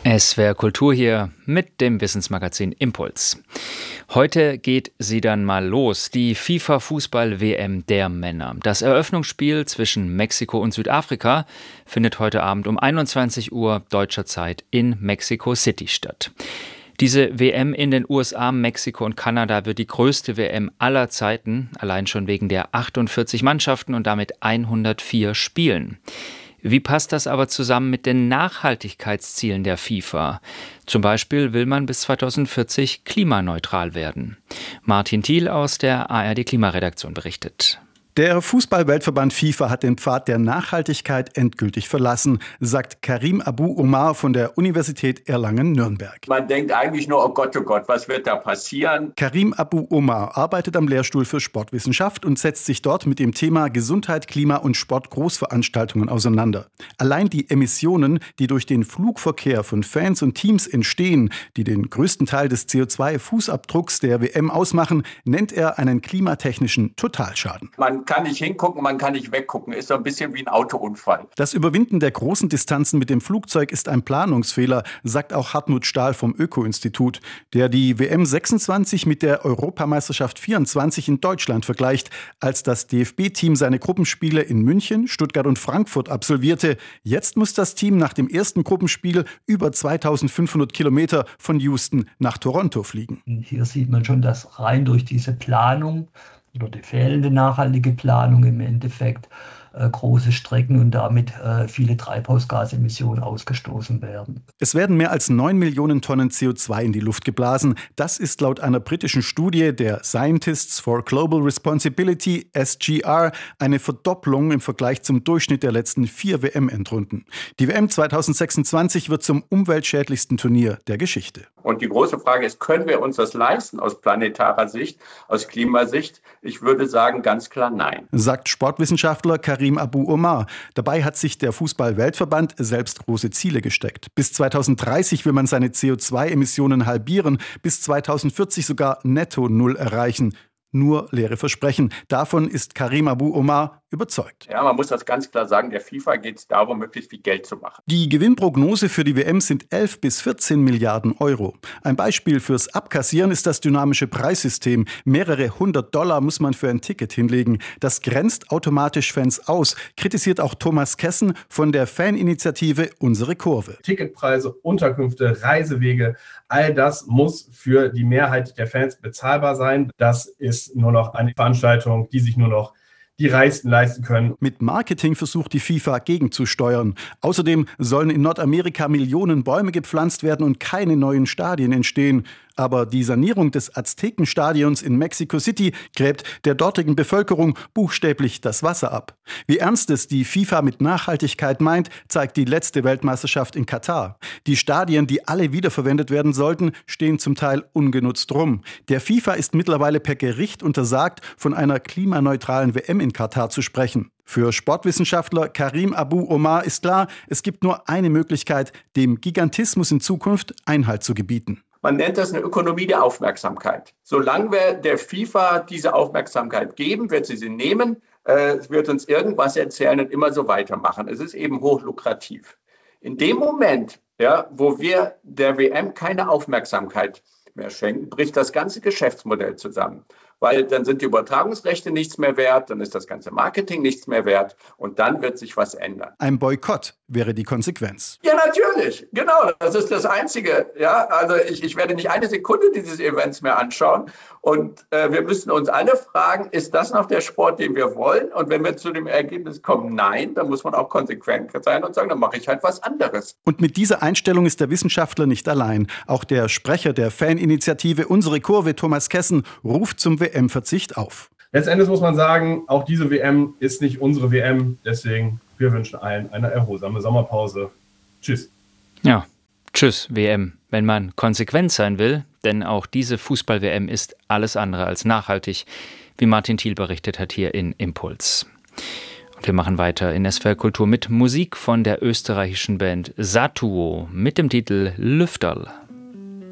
SWR Kultur hier mit dem Wissensmagazin Impuls. Heute geht sie dann mal los, die FIFA-Fußball-WM der Männer. Das Eröffnungsspiel zwischen Mexiko und Südafrika findet heute Abend um 21 Uhr deutscher Zeit in Mexico City statt. Diese WM in den USA, Mexiko und Kanada wird die größte WM aller Zeiten, allein schon wegen der 48 Mannschaften und damit 104 Spielen. Wie passt das aber zusammen mit den Nachhaltigkeitszielen der FIFA? Zum Beispiel will man bis 2040 klimaneutral werden. Martin Thiel aus der ARD-Klimaredaktion berichtet. Der Fußball-Weltverband FIFA hat den Pfad der Nachhaltigkeit endgültig verlassen, sagt Karim Abou Omar von der Universität Erlangen-Nürnberg. Man denkt eigentlich nur, oh Gott, was wird da passieren? Karim Abou Omar arbeitet am Lehrstuhl für Sportwissenschaft und setzt sich dort mit dem Thema Gesundheit, Klima und Sportgroßveranstaltungen auseinander. Allein die Emissionen, die durch den Flugverkehr von Fans und Teams entstehen, die den größten Teil des CO2-Fußabdrucks der WM ausmachen, nennt er einen klimatechnischen Totalschaden. Man kann nicht hingucken, man kann nicht weggucken. Ist so ein bisschen wie ein Autounfall. Das Überwinden der großen Distanzen mit dem Flugzeug ist ein Planungsfehler, sagt auch Hartmut Stahl vom Öko-Institut, der die WM 26 mit der Europameisterschaft 24 in Deutschland vergleicht, als das DFB-Team seine Gruppenspiele in München, Stuttgart und Frankfurt absolvierte. Jetzt muss das Team nach dem ersten Gruppenspiel über 2500 Kilometer von Houston nach Toronto fliegen. Hier sieht man schon, dass rein durch diese Planung oder die fehlende nachhaltige Planung im Endeffekt große Strecken und damit viele Treibhausgasemissionen ausgestoßen werden. Es werden mehr als 9 Millionen Tonnen CO2 in die Luft geblasen. Das ist laut einer britischen Studie der Scientists for Global Responsibility, SGR, eine Verdopplung im Vergleich zum Durchschnitt der letzten 4 WM-Endrunden. Die WM 2026 wird zum umweltschädlichsten Turnier der Geschichte. Und die große Frage ist, können wir uns das leisten aus planetarer Sicht, aus Klimasicht? Ich würde sagen, ganz klar nein. Sagt Sportwissenschaftler Karim Abou Omar. Dabei hat sich der Fußball-Weltverband selbst große Ziele gesteckt. Bis 2030 will man seine CO2-Emissionen halbieren, bis 2040 sogar netto null erreichen. Nur leere Versprechen. Davon ist Karim Abou Omar überzeugt. Ja, man muss das ganz klar sagen, der FIFA geht es darum, möglichst viel Geld zu machen. Die Gewinnprognose für die WM sind 11 bis 14 Milliarden Euro. Ein Beispiel fürs Abkassieren ist das dynamische Preissystem. Mehrere $100 muss man für ein Ticket hinlegen. Das grenzt automatisch Fans aus, kritisiert auch Thomas Kessen von der Faninitiative Unsere Kurve. Ticketpreise, Unterkünfte, Reisewege, all das muss für die Mehrheit der Fans bezahlbar sein. Das ist nur noch eine Veranstaltung, die sich nur noch die Reichsten leisten können. Mit Marketing versucht die FIFA gegenzusteuern. Außerdem sollen in Nordamerika Millionen Bäume gepflanzt werden und keine neuen Stadien entstehen. Aber die Sanierung des Aztekenstadions in Mexico City gräbt der dortigen Bevölkerung buchstäblich das Wasser ab. Wie ernst es die FIFA mit Nachhaltigkeit meint, zeigt die letzte Weltmeisterschaft in Katar. Die Stadien, die alle wiederverwendet werden sollten, stehen zum Teil ungenutzt rum. Der FIFA ist mittlerweile per Gericht untersagt, von einer klimaneutralen WM in Katar zu sprechen. Für Sportwissenschaftler Karim Abou Omar ist klar, es gibt nur eine Möglichkeit, dem Gigantismus in Zukunft Einhalt zu gebieten. Man nennt das eine Ökonomie der Aufmerksamkeit. Solange wir der FIFA diese Aufmerksamkeit geben, wird sie nehmen. Es wird uns irgendwas erzählen und immer so weitermachen. Es ist eben hochlukrativ. In dem Moment, wo wir der WM keine Aufmerksamkeit mehr schenken, bricht das ganze Geschäftsmodell zusammen. Weil dann sind die Übertragungsrechte nichts mehr wert, dann ist das ganze Marketing nichts mehr wert und dann wird sich was ändern. Ein Boykott wäre die Konsequenz. Ja, natürlich. Genau, das ist das Einzige. Ja, also ich werde nicht eine Sekunde dieses Events mehr anschauen und wir müssen uns alle fragen, ist das noch der Sport, den wir wollen? Und wenn wir zu dem Ergebnis kommen, nein, dann muss man auch konsequent sein und sagen, dann mache ich halt was anderes. Und mit dieser Einstellung ist der Wissenschaftler nicht allein. Auch der Sprecher der Faninitiative Unsere Kurve, Thomas Kessen, ruft zum WM-Verzicht auf. Letztendlich muss man sagen, auch diese WM ist nicht unsere WM. Deswegen, wir wünschen allen eine erholsame Sommerpause. Tschüss. Ja, tschüss WM, wenn man konsequent sein will, denn auch diese Fußball-WM ist alles andere als nachhaltig, wie Martin Thiel berichtet hat hier in Impuls. Und wir machen weiter in SWR Kultur mit Musik von der österreichischen Band Satuo mit dem Titel Lüfterl.